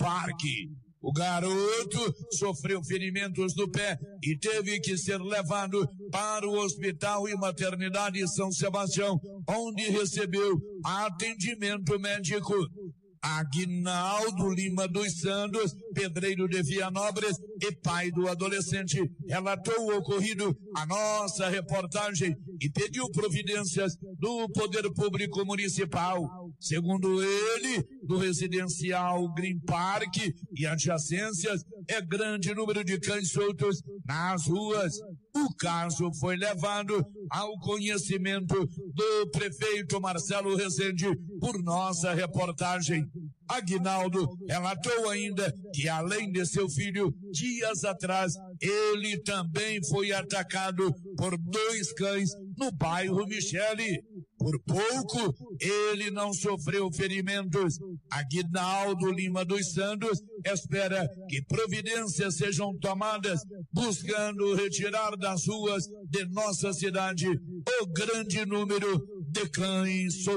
Parque. O garoto sofreu ferimentos no pé e teve que ser levado para o Hospital e Maternidade São Sebastião, onde recebeu atendimento médico. Aguinaldo Lima dos Santos, pedreiro de Vianópolis e pai do adolescente, relatou o ocorrido à nossa reportagem e pediu providências do Poder Público Municipal. Segundo ele, do residencial Green Park e adjacências, é grande número de cães soltos nas ruas. O caso foi levado ao conhecimento do prefeito Marcelo Rezende por nossa reportagem. Aguinaldo relatou ainda que, além de seu filho, dias atrás, ele também foi atacado por 2 cães no bairro Michele. Por pouco, ele não sofreu ferimentos. Aguinaldo Lima dos Santos espera que providências sejam tomadas, buscando retirar das ruas de nossa cidade o grande número de cães soltos.